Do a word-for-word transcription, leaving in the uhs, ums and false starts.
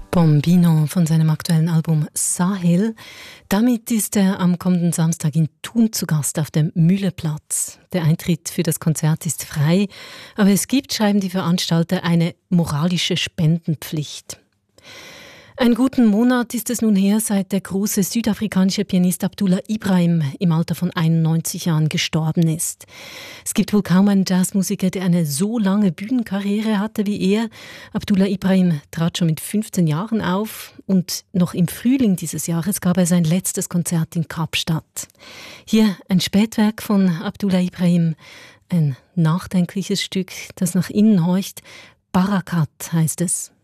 Bombino von seinem aktuellen Album Sahel. Damit ist er am kommenden Samstag in Thun zu Gast auf dem Mühleplatz. Der Eintritt für das Konzert ist frei, aber es gibt, schreiben die Veranstalter, eine moralische Spendenpflicht. Einen guten Monat ist es nun her, seit der große südafrikanische Pianist Abdullah Ibrahim im Alter von einundneunzig Jahren gestorben ist. Es gibt wohl kaum einen Jazzmusiker, der eine so lange Bühnenkarriere hatte wie er. Abdullah Ibrahim trat schon mit fünfzehn Jahren auf und noch im Frühling dieses Jahres gab er sein letztes Konzert in Kapstadt. Hier ein Spätwerk von Abdullah Ibrahim, ein nachdenkliches Stück, das nach innen horcht. Barakat heißt es.